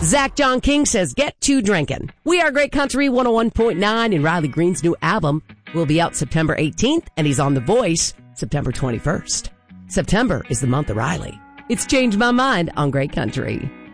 Zach John King says, get to drinking. We Are Great Country 101.9, and Riley Green's new album will be out September 18th, and he's on The Voice September 21st. September is the month of Riley. It's Changed My Mind on Great Country.